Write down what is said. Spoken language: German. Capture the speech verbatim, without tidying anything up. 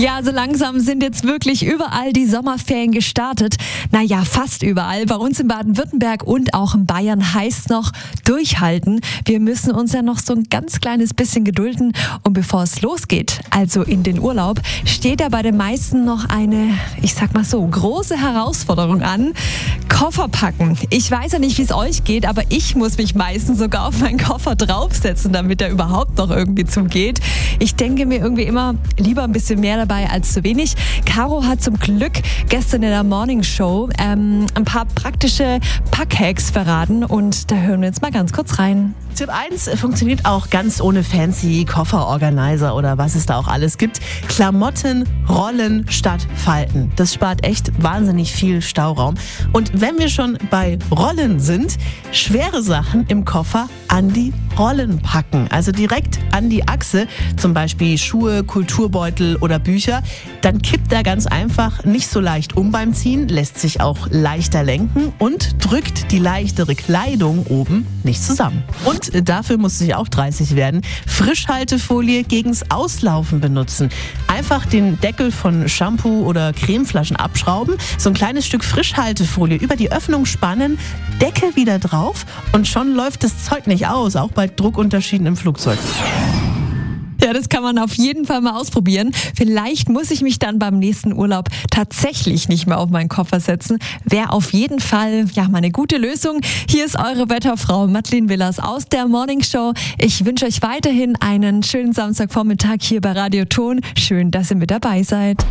Ja, so langsam sind jetzt wirklich überall die Sommerferien gestartet. Naja, fast überall. Bei uns in Baden-Württemberg und auch in Bayern heißt noch durchhalten. Wir müssen uns ja noch so ein ganz kleines bisschen gedulden. Und bevor es losgeht, also in den Urlaub, steht ja bei den meisten noch eine, ich sag mal so, große Herausforderung an. Koffer packen. Ich weiß ja nicht, wie es euch geht, aber ich muss mich meistens sogar auf meinen Koffer draufsetzen, damit er überhaupt noch irgendwie zugeht. Ich denke mir irgendwie immer lieber ein bisschen mehr dabei als zu wenig. Caro hat zum Glück gestern in der Morning Show ähm, ein paar praktische Packhacks verraten und da hören wir jetzt mal ganz kurz rein. Tipp eins funktioniert auch ganz ohne fancy Kofferorganizer oder was es da auch alles gibt. Klamotten rollen statt falten. Das spart echt wahnsinnig viel Stauraum. Und wenn wir schon bei Rollen sind, schwere Sachen im Koffer an die Rollen packen. Also direkt an die Achse, zum Beispiel Schuhe, Kulturbeutel oder Bücher. Dann kippt er ganz einfach nicht so leicht um beim Ziehen, lässt sich auch leichter lenken und drückt die leichtere Kleidung oben nicht zusammen. Und dafür muss sich auch dreißig werden. Frischhaltefolie gegens Auslaufen benutzen. Einfach den Deckel von Shampoo oder Cremeflaschen abschrauben, so ein kleines Stück Frischhaltefolie über die Öffnung spannen, Deckel wieder drauf und schon läuft das Zeug nicht aus, auch bei Druckunterschieden im Flugzeug. Ja, das kann man auf jeden Fall mal ausprobieren. Vielleicht muss ich mich dann beim nächsten Urlaub tatsächlich nicht mehr auf meinen Koffer setzen. Wäre auf jeden Fall ja mal eine gute Lösung. Hier ist eure Wetterfrau Madeleine Willers aus der Morning Show. Ich wünsche euch weiterhin einen schönen Samstagvormittag hier bei Radio Ton. Schön, dass ihr mit dabei seid.